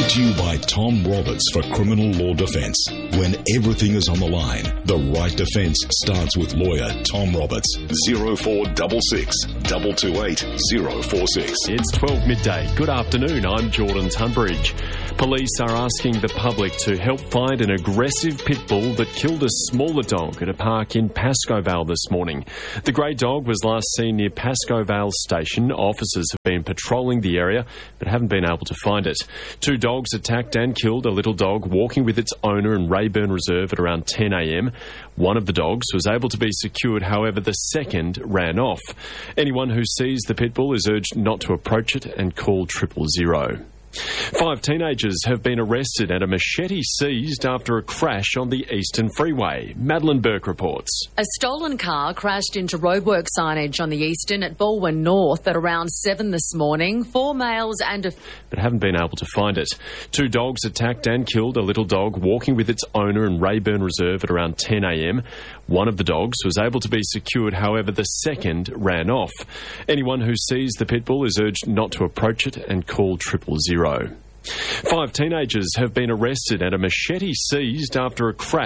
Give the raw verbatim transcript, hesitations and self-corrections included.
Brought to you by Tom Roberts for Criminal Law Defence. When everything is on the line, the right defence starts with lawyer Tom Roberts. zero four six six, two two eight, zero four six. It's twelve midday. Good afternoon. I'm Jordan Tunbridge. Police are asking the public to help find an aggressive pit bull that killed a smaller dog at a park in Pascoe Vale this morning. The grey dog was last seen near Pascoe Vale Station. Officers have been patrolling the area but haven't been able to find it. Two dogs attacked and killed a little dog walking with its owner in Rayburn Reserve at around ten a m. One of the dogs was able to be secured, however the second ran off. Anyone who sees the pit bull is urged not to approach it and call triple zero. Five teenagers have been arrested and a machete seized after a crash on the Eastern Freeway. Madeline Burke reports. A stolen car crashed into roadwork signage on the Eastern at Baldwin North at around seven this morning. Four males and a... but haven't been able to find it. Two dogs attacked and killed a little dog walking with its owner in Rayburn Reserve at around ten a m. One of the dogs was able to be secured, however the second ran off. Anyone who sees the pit bull is urged not to approach it and call triple zero. Five teenagers have been arrested and a machete seized after a crash